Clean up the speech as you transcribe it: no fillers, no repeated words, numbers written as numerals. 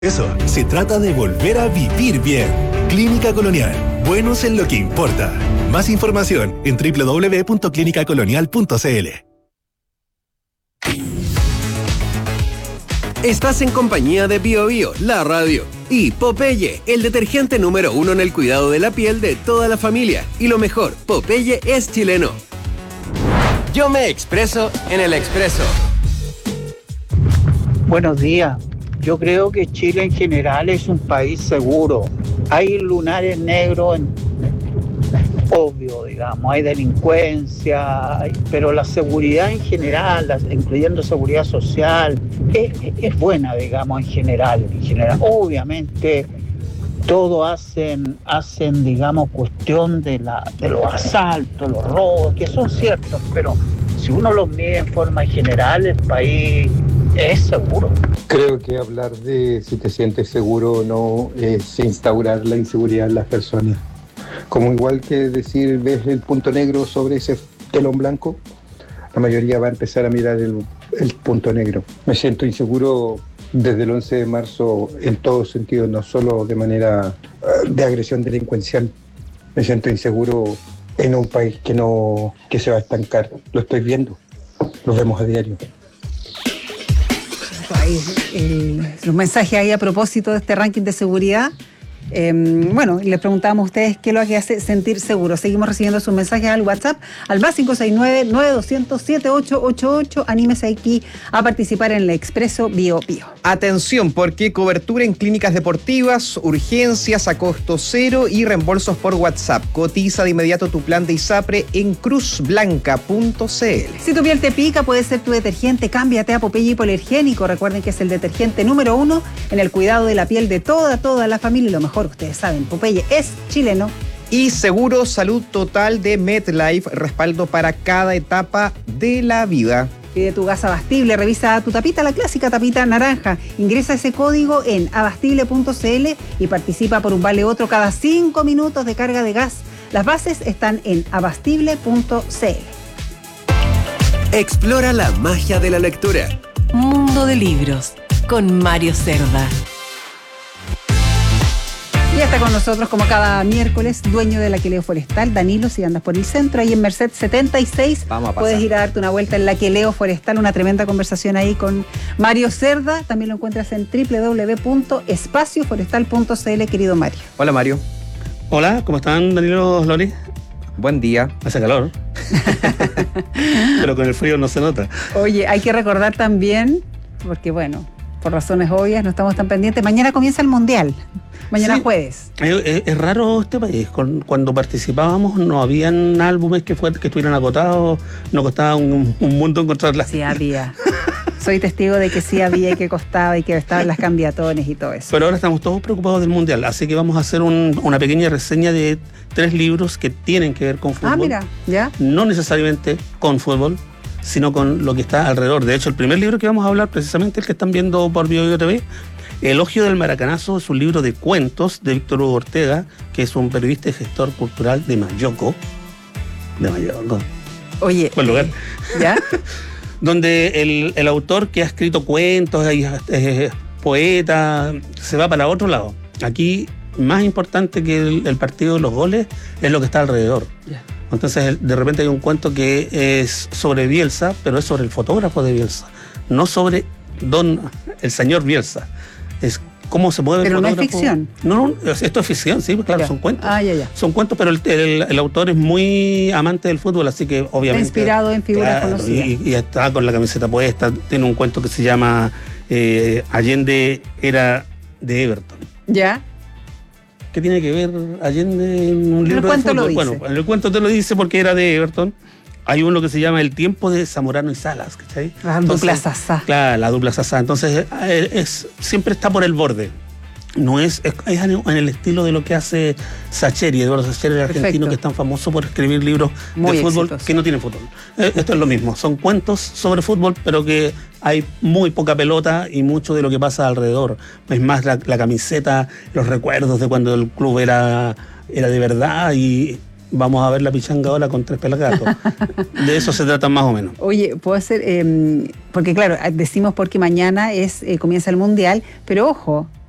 Eso, se trata de volver a vivir bien. Clínica Colonial, buenos en lo que importa. Más información en www.clinicacolonial.cl. Estás en compañía de BioBio, la radio, y Popeye, el detergente número 1 en el cuidado de la piel de toda la familia. Y lo mejor, Popeye es chileno. Yo me expreso en el Expreso. Buenos días. Yo creo que Chile en general es un país seguro. Hay lunares negros, obvio, digamos, hay delincuencia, pero la seguridad en general, incluyendo seguridad social, es buena, digamos, en general. Obviamente, todo hacen, digamos, cuestión de los asaltos, los robos, que son ciertos, pero si uno los mide en forma general, el país es seguro. Creo que hablar de si te sientes seguro o no es instaurar la inseguridad en las personas. Como igual que decir, ves el punto negro sobre ese telón blanco, la mayoría va a empezar a mirar el punto negro. Me siento inseguro desde el 11 de marzo en todos sentidos, no solo de manera de agresión delincuencial. Me siento inseguro en un país que se va a estancar. Lo estoy viendo, lo vemos a diario. Los mensajes ahí a propósito de este ranking de seguridad. Bueno, les preguntábamos a ustedes qué es lo que hace sentir seguro. Seguimos recibiendo sus mensajes al WhatsApp, al más 569-9200-7888. Anímese aquí a participar en el Expreso BioBio. Atención, porque cobertura en clínicas deportivas, urgencias a costo cero y reembolsos por WhatsApp. Cotiza de inmediato tu plan de ISAPRE en cruzblanca.cl. Si tu piel te pica, puede ser tu detergente. Cámbiate a Popeye Hipoalergénico. Recuerden que es el detergente número 1 en el cuidado de la piel de toda la familia. Y lo mejor, ustedes saben, Popeye es chileno. Y Seguro Salud Total de MetLife, respaldo para cada etapa de la vida. Pide tu gas Abastible, revisa tu tapita, la clásica tapita naranja. Ingresa ese código en abastible.cl y participa por un vale otro cada 5 minutos de carga de gas. Las bases están en abastible.cl. Explora la magia de la lectura. Mundo de Libros, con Mario Cerda. Ya está con nosotros, como cada miércoles, dueño del Aquileo Forestal, Danilo. Si andas por el centro, ahí en Merced 76, puedes ir a darte una vuelta en el Aquileo Forestal. Una tremenda conversación ahí con Mario Cerda. También lo encuentras en www.espacioforestal.cl, querido Mario. Hola, Mario. Hola, ¿cómo están, Danilo, Loli? Buen día. Hace calor. Pero con el frío no se nota. Oye, hay que recordar también, porque bueno, por razones obvias no estamos tan pendientes, mañana comienza el Mundial. Mañana sí, jueves. Es raro este país. Cuando participábamos no habían álbumes que estuvieran agotados, nos costaba un mundo encontrarlas. Sí había. Soy testigo de que sí había y que costaba y que estaban las cambiatones y todo eso. Pero ahora estamos todos preocupados del Mundial, así que vamos a hacer una pequeña reseña de 3 libros que tienen que ver con fútbol. Ah, mira, ya. No necesariamente con fútbol, sino con lo que está alrededor. De hecho, el primer libro que vamos a hablar, precisamente el que están viendo por BioBio TV, Elogio del Maracanazo, es un libro de cuentos de Víctor Hugo Ortega, que es un periodista y gestor cultural de Mayoco. Oye, buen lugar. ¿Ya? Donde el autor que ha escrito cuentos, poeta, se va para otro lado. Aquí, más importante que el partido de los goles, es lo que está alrededor. Yeah. Entonces, de repente hay un cuento que es sobre Bielsa, pero es sobre el fotógrafo de Bielsa, no sobre el señor Bielsa. Es cómo se mueve el fotógrafo. Pero no es ficción. No, esto es ficción, sí, claro, ya. Son cuentos. Ya. Son cuentos, pero el autor es muy amante del fútbol, así que obviamente... Está inspirado en figuras conocidas. Y está con la camiseta puesta. Tiene un cuento que se llama Allende era de Everton. ¿Ya? ¿Qué tiene que ver Allende en un libro de fútbol? Lo dice. Bueno, en el cuento te lo dice porque era de Everton. Hay uno que se llama El tiempo de Zamorano y Salas, ¿cachai? La dupla Sasá. Claro, la dupla Sasá. Entonces, siempre está por el borde. No es en el estilo de lo que hace Sacheri, Eduardo Sacheri, el argentino, que es tan famoso por escribir libros muy de fútbol exitoso, que no tienen fútbol. Esto es lo mismo, son cuentos sobre fútbol, pero que hay muy poca pelota y mucho de lo que pasa alrededor. Es más la camiseta, los recuerdos de cuando el club era de verdad y... Vamos a ver la pichanga ahora con 3 pelagatos. De eso se trata más o menos. Oye, puede ser, porque claro, decimos porque mañana comienza el Mundial, pero ojo,